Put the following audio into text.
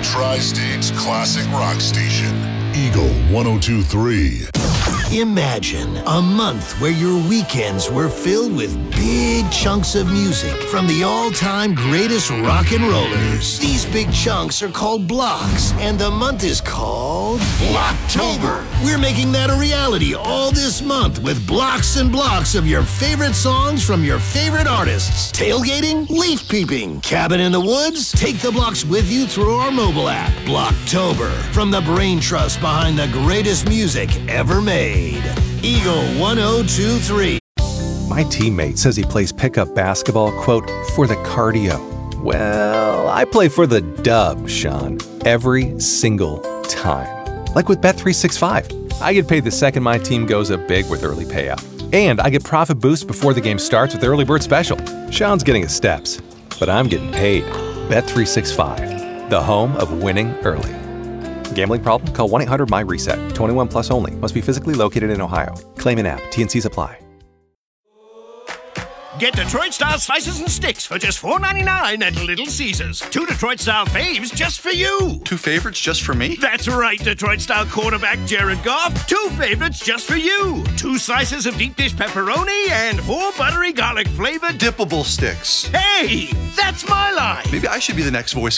Tri-State's classic rock station, Eagle 102.3. Imagine a month where your weekends were filled with big chunks of music from the all-time greatest rock and rollers. These big chunks are called blocks, and the month is called Blocktober. We're making that a reality all this month with blocks and blocks of your favorite songs from your favorite artists. Tailgating? Leaf peeping? Cabin in the woods? Take the blocks with you through our mobile app. Blocktober, from the brain trust behind the greatest music ever made. Eagle 102.3. My teammate says he plays pickup basketball, quote, for the cardio. Well, I play for the dub, Sean, every single time. Like with Bet365. I get paid the second my team goes up big with early payout. And I get profit boost before the game starts with Early Bird Special. Sean's getting his steps, but I'm getting paid. Bet365, the home of winning early. Gambling problem? Call 1-800-MY-RESET. 21 plus only. Must be physically located in Ohio. Claim in app. T&Cs apply. Get Detroit-style slices and sticks for just $4.99 at Little Caesars. 2 Detroit-style faves just for you. 2 favorites just for me? That's right, Detroit-style quarterback Jared Goff. 2 favorites just for you. 2 slices of deep dish pepperoni and 4 buttery garlic flavored dippable sticks. Hey, that's my line. Maybe I should be the next voice